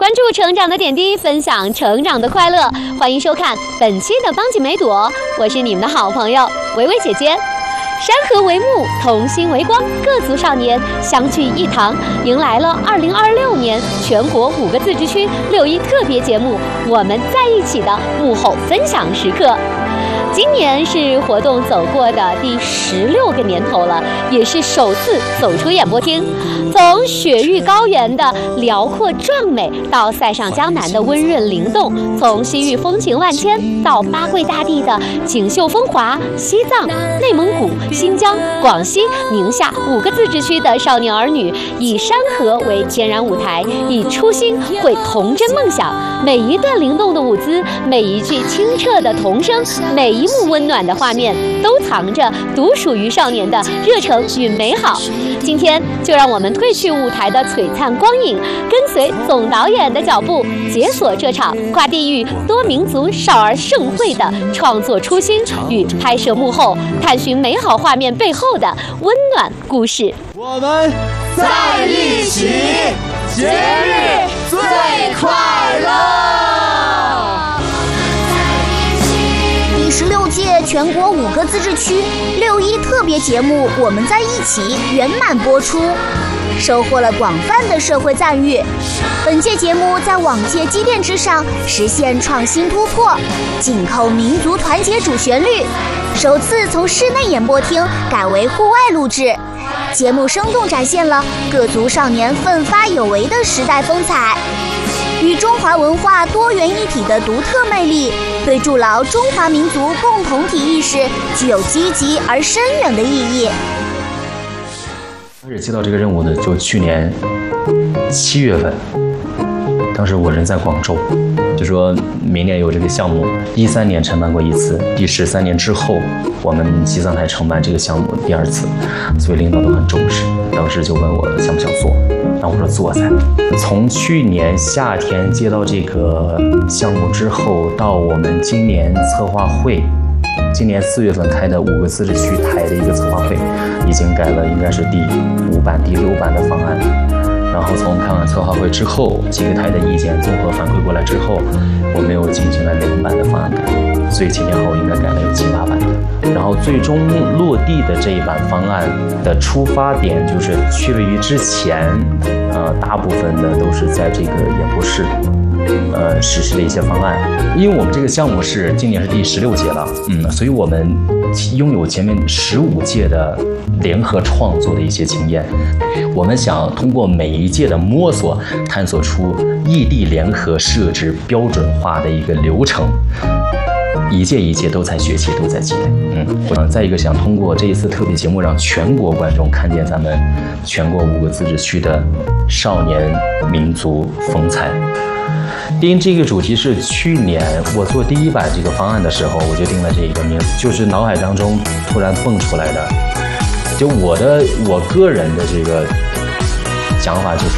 关注成长的点滴，分享成长的快乐。欢迎收看本期的邦姐梅朵，我是你们的好朋友维维姐姐。山河为幕，同心为光，各族少年相聚一堂，迎来了2026年全国5个自治区6·1特别节目《我们在一起》的幕后分享时刻。今年是活动走过的第16个年头了，也是首次走出演播厅。从雪域高原的辽阔壮美，到塞上江南的温润灵动；从西域风情万千，到八桂大地的锦绣风华，西藏、内蒙古、新疆、广西、宁夏5个自治区的少年儿女，以山河为天然舞台，以初心绘童真梦想。每一段灵动的舞姿，每一句清澈的童声，每一幕温暖的画面，都藏着独属于少年的热诚与美好。今天就让我们褪去舞台的璀璨光影，跟随总导演的脚步，解锁这场跨地域多民族少儿盛会的创作初心与拍摄幕后，探寻美好画面背后的温暖故事。 我们在一起，节日最快乐。 第16届全国5个自治区6·1特别节目《我们在一起》圆满播出，收获了广泛的社会赞誉。本届节目在往届积淀之上实现创新突破，紧扣民族团结主旋律，首次从室内演播厅改为户外录制。节目生动展现了各族少年奋发有为的时代风采，与中华文化多元一体的独特魅力，对筑牢中华民族共同体意识具有积极而深远的意义。 开始接到这个任务呢，就去年7月份，当时我人在广州，就说明年有这个项目，13年承办过1次，第13年之后，我们西藏台承办这个项目第2次，所以领导都很重视。当时就问我想不想做，那我说做噻。从去年夏天接到这个项目之后，到我们今年策划会，今年4月份开的5个自治区台的一个策划会，已经改了应该是第5版、第6版的方案。然后从开完策划会之后，几个台的意见综合反馈过来之后，我们又进行了2版的方案改，所以前前后后应该改了有7、8版的。然后最终落地的这一版方案的出发点就是区别于之前，大部分的都是在这个演播室。实施了一些方案，因为我们这个项目是今年是第16届了，所以我们拥有前面15届的联合创作的一些经验。我们想通过每一届的摸索，探索出异地联合设置标准化的一个流程。一届一届都在学习，都在积累。再一个想通过这一次特别节目，让全国观众看见咱们全国5个自治区的少年民族风采。因为这个主题是去年我做第1版这个方案的时候，我就定了这个名字，就是脑海当中突然蹦出来的。就我个人的这个想法就是